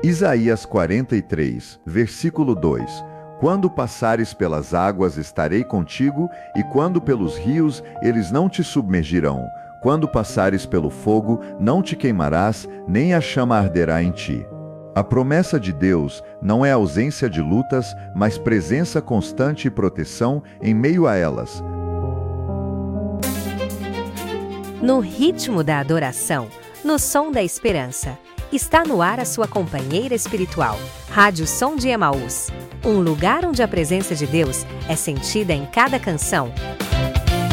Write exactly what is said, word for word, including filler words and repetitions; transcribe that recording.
Isaías quarenta e três, versículo dois. Quando passares pelas águas, estarei contigo, e quando pelos rios, eles não te submergirão. Quando passares pelo fogo, não te queimarás, nem a chama arderá em ti. A promessa de Deus não é ausência de lutas, mas presença constante e proteção em meio a elas. No ritmo da adoração, no som da esperança, está no ar a sua companheira espiritual, Rádio Som de Emaús. Um lugar onde a presença de Deus é sentida em cada canção,